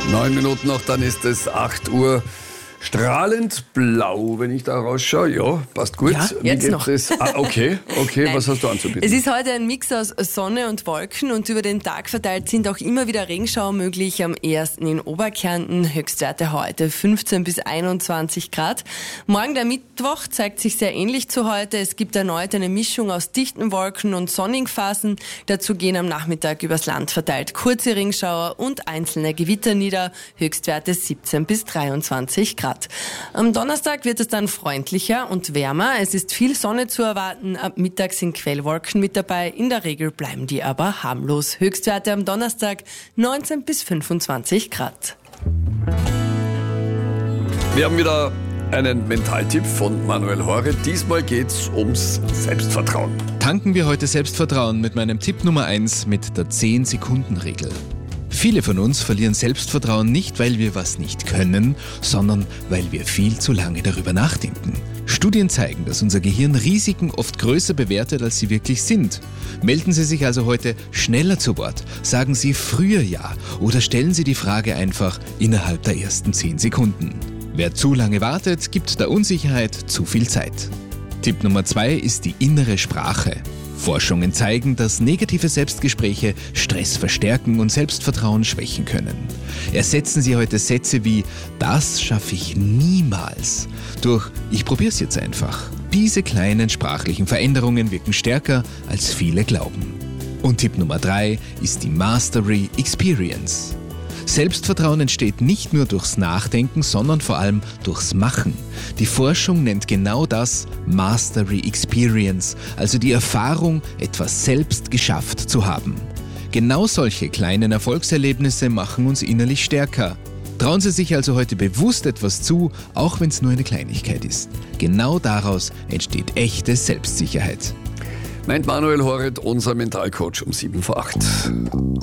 9 Minuten noch, dann ist es 8 Uhr. Strahlend blau, wenn ich da rausschaue. Ja, passt gut. Ja, jetzt noch. Okay, was hast du anzubieten? Es ist heute ein Mix aus Sonne und Wolken und über den Tag verteilt sind auch immer wieder Regenschauer möglich. Am ersten in Oberkärnten, Höchstwerte heute 15 bis 21 Grad. Morgen der Mittwoch zeigt sich sehr ähnlich zu heute. Es gibt erneut eine Mischung aus dichten Wolken und sonnigen Phasen. Dazu gehen am Nachmittag übers Land verteilt kurze Regenschauer und einzelne Gewitter nieder. Höchstwerte 17 bis 23 Grad. Am Donnerstag wird es dann freundlicher und wärmer. Es ist viel Sonne zu erwarten. Ab Mittag sind Quellwolken mit dabei. In der Regel bleiben die aber harmlos. Höchstwerte am Donnerstag 19 bis 25 Grad. Wir haben wieder einen Mentaltipp von Manuel Horet. Diesmal geht's ums Selbstvertrauen. Tanken wir heute Selbstvertrauen mit meinem Tipp Nummer 1 mit der 10-Sekunden-Regel. Viele von uns verlieren Selbstvertrauen nicht, weil wir was nicht können, sondern weil wir viel zu lange darüber nachdenken. Studien zeigen, dass unser Gehirn Risiken oft größer bewertet, als sie wirklich sind. Melden Sie sich also heute schneller zu Wort, sagen Sie früher Ja oder stellen Sie die Frage einfach innerhalb der ersten 10 Sekunden. Wer zu lange wartet, gibt der Unsicherheit zu viel Zeit. Tipp Nummer 2 ist die innere Sprache. Forschungen zeigen, dass negative Selbstgespräche Stress verstärken und Selbstvertrauen schwächen können. Ersetzen Sie heute Sätze wie „Das schaffe ich niemals" durch „Ich probier's jetzt einfach". Diese kleinen sprachlichen Veränderungen wirken stärker, als viele glauben. Und Tipp Nummer 3 ist die Mastery Experience. Selbstvertrauen entsteht nicht nur durchs Nachdenken, sondern vor allem durchs Machen. Die Forschung nennt genau das Mastery Experience, also die Erfahrung, etwas selbst geschafft zu haben. Genau solche kleinen Erfolgserlebnisse machen uns innerlich stärker. Trauen Sie sich also heute bewusst etwas zu, auch wenn es nur eine Kleinigkeit ist. Genau daraus entsteht echte Selbstsicherheit. Meint Manuel Horet, unser Mentalcoach um 7 vor 8.